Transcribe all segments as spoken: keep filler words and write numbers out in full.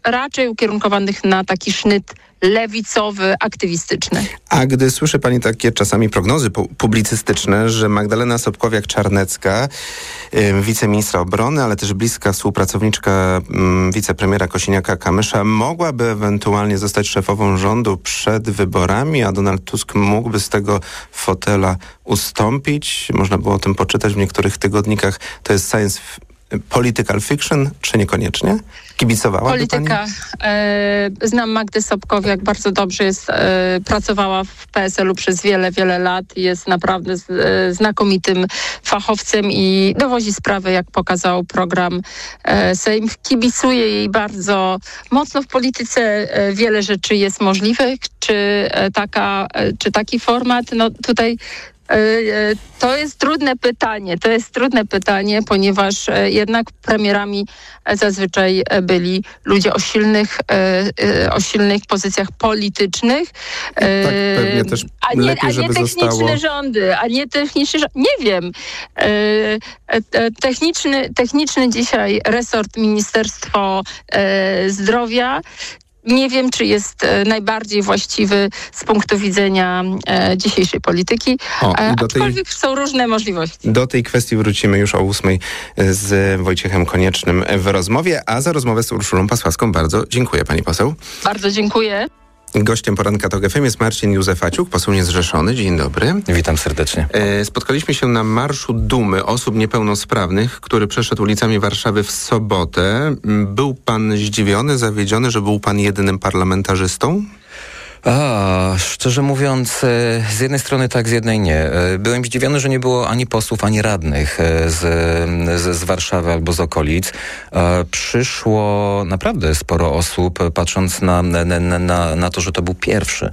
raczej ukierunkowanych na taki sznyt lewicowy, aktywistyczny. A gdy słyszy pani takie czasami prognozy pu- publicystyczne, że Magdalena Sobkowiak-Czarnecka, y, wiceministra obrony, ale też bliska współpracowniczka y, wicepremiera Kosiniaka-Kamysza, mogłaby ewentualnie zostać szefową rządu przed wyborami, a Donald Tusk mógłby z tego fotela ustąpić. Można było o tym poczytać w niektórych tygodnikach. To jest science political fiction, czy niekoniecznie? Kibicowałaby Polityka. pani? E, znam Magdę Sobkowiak, bardzo dobrze jest, e, pracowała w P S L u przez wiele, wiele lat. Jest naprawdę z, e, znakomitym fachowcem i dowozi sprawę, jak pokazał program e, Sejm. Kibicuję jej bardzo mocno w polityce. E, wiele rzeczy jest możliwych. Czy, e, taka, e, czy taki format? No tutaj to jest trudne pytanie. To jest trudne pytanie, ponieważ jednak premierami zazwyczaj byli ludzie o silnych, o silnych pozycjach politycznych. Tak, pewnie też a nie, lepiej, a nie żeby techniczne zostało... rządy, a nie techniczne rządy. Nie wiem. Techniczny, techniczny dzisiaj resort Ministerstwo Zdrowia. Nie wiem, czy jest e, najbardziej właściwy z punktu widzenia e, dzisiejszej polityki, O, e, do tej, aczkolwiek są różne możliwości. Do tej kwestii wrócimy już o ósmej z Wojciechem Koniecznym w rozmowie, a za rozmowę z Urszulą Pasławską bardzo dziękuję, pani poseł. Bardzo dziękuję. Gościem poranka TOK F M jest Marcin Józefaciuk, poseł niezrzeszony. Dzień dobry. Witam serdecznie. E, spotkaliśmy się na Marszu Dumy Osób Niepełnosprawnych, który przeszedł ulicami Warszawy w sobotę. Był pan zdziwiony, zawiedziony, że był pan jedynym parlamentarzystą? A, szczerze mówiąc, z jednej strony tak, z jednej nie. Byłem zdziwiony, że nie było ani posłów, ani radnych z, z, z Warszawy albo z okolic. Przyszło naprawdę sporo osób, patrząc na, na, na, na to, że to był pierwszy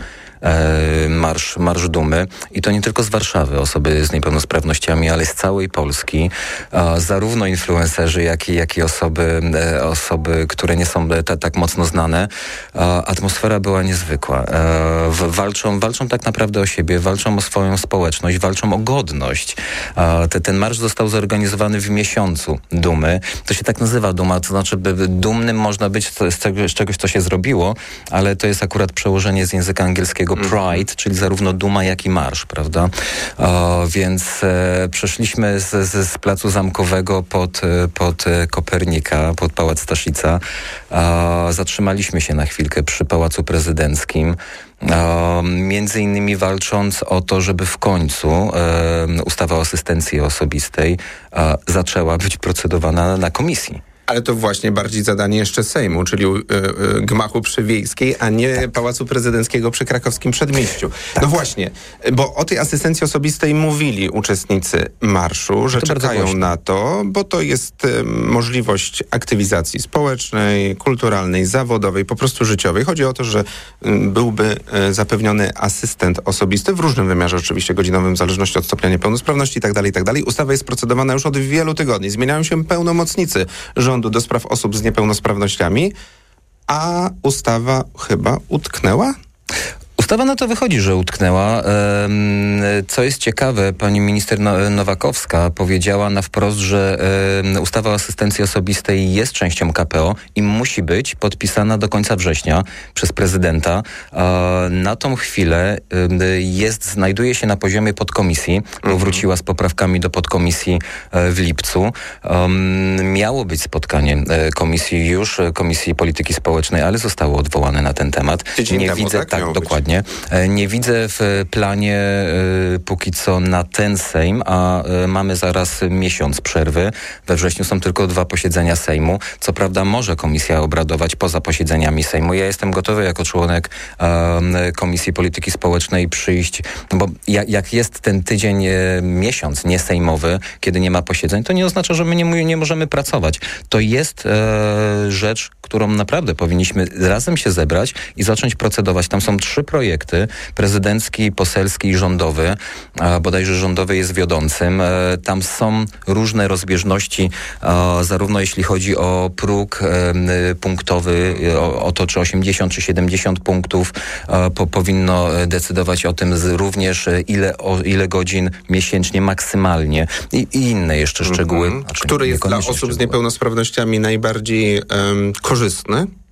Marsz, Marsz Dumy i to nie tylko z Warszawy, osoby z niepełnosprawnościami, ale z całej Polski. Zarówno influencerzy, jak i, jak i osoby, osoby, które nie są ta, tak mocno znane. Atmosfera była niezwykła. Walczą, walczą tak naprawdę o siebie, walczą o swoją społeczność, walczą o godność. Ten marsz został zorganizowany w miesiącu Dumy. To się tak nazywa Duma, to znaczy dumnym można być z, tego, z czegoś, co się zrobiło, ale to jest akurat przełożenie z języka angielskiego Pride, czyli zarówno duma, jak i marsz, prawda? O, więc e, przeszliśmy z, z, z Placu Zamkowego pod, pod Kopernika, pod Pałac Staszica. O, zatrzymaliśmy się na chwilkę przy Pałacu Prezydenckim. O, między innymi walcząc o to, żeby w końcu e, ustawa o asystencji osobistej e, zaczęła być procedowana na komisji. Ale to właśnie bardziej zadanie jeszcze Sejmu, czyli y, y, gmachu przy Wiejskiej, a nie tak. Pałacu Prezydenckiego przy Krakowskim Przedmieściu. Tak. No właśnie, bo o tej asystencji osobistej mówili uczestnicy marszu, że to czekają na to, bo to jest y, możliwość aktywizacji społecznej, kulturalnej, zawodowej, po prostu życiowej. Chodzi o to, że y, byłby y, zapewniony asystent osobisty w różnym wymiarze, oczywiście godzinowym, w zależności od stopnia niepełnosprawności i tak dalej, i tak dalej. Ustawa jest procedowana już od wielu tygodni. Zmieniają się pełnomocnicy rządu do spraw osób z niepełnosprawnościami, a ustawa chyba utknęła? Ustawa na to wychodzi, że utknęła. Co jest ciekawe, pani minister Nowakowska powiedziała na wprost, że ustawa o asystencji osobistej jest częścią K P O i musi być podpisana do końca września przez prezydenta. Na tą chwilę jest, znajduje się na poziomie podkomisji, bo mhm. wróciła z poprawkami do podkomisji w lipcu. Miało być spotkanie komisji już, Komisji Polityki Społecznej, ale zostało odwołane na ten temat. Tydzień Nie temu, widzę, tak, tak dokładnie. Nie widzę w planie y, póki co na ten Sejm, a y, mamy zaraz miesiąc przerwy. We wrześniu są tylko dwa posiedzenia Sejmu. Co prawda może komisja obradować poza posiedzeniami Sejmu. Ja jestem gotowy jako członek y, Komisji Polityki Społecznej przyjść, bo jak, jak jest ten tydzień, y, miesiąc niesejmowy, kiedy nie ma posiedzeń, to nie oznacza, że my nie, nie możemy pracować. To jest y, rzecz, którą naprawdę powinniśmy razem się zebrać i zacząć procedować. Tam są trzy projekty, prezydencki, poselski i rządowy. A bodajże rządowy jest wiodącym. E, tam są różne rozbieżności, e, zarówno jeśli chodzi o próg e, punktowy, o, o to, czy osiemdziesiąt, czy siedemdziesiąt punktów e, po, powinno decydować o tym z, również, ile, o, ile godzin miesięcznie maksymalnie i, i inne jeszcze szczegóły. Mm-hmm. Który jest dla osób szczegóły. z niepełnosprawnościami najbardziej um, korzystny?